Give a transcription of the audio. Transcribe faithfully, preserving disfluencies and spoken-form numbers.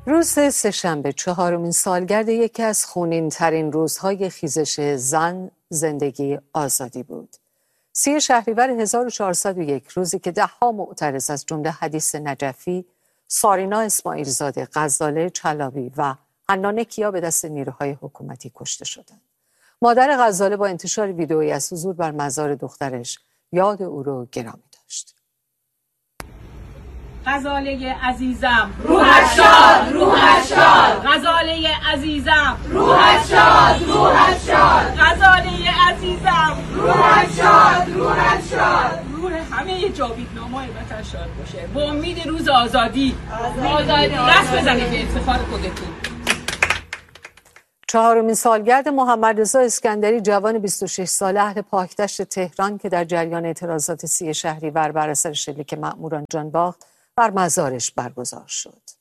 روز سه‌شنبه چهارمین سالگرد یکی از خونین‌ترین روزهای خیزش زن، زندگی، آزادی بود. سی شهریور هزار و چهارصد و یک، روزی که ده‌ها معترض از جمله حدیث نجفی، سارینا اسماعیلزاده، غزاله چلابی و حنان کیا به دست نیروهای حکومتی کشته شدند. مادر غزاله با انتشار ویدئویی از حضور بر مزار دخترش یاد او را گرامی داشت. غزاله عزیزم روحت شاد، روحت شاد. غزاله عزیزم روحت شاد، روحت شاد. غزاله عزیزم روحت شاد، روحت شاد. روح همه جاویدنامه‌های وطن شاد باشه. با امید روز آزادی. آزادی. دست بزنید به افتخار خودتون. چهارمین سالگرد محمد رضا اسکندری، جوان بیست و شش ساله اهل پاکدشت تهران که در جریان اعتراضات سی شهریور بر اثر شلیک مأموران جان باخت، بر مزارش برگزار شد.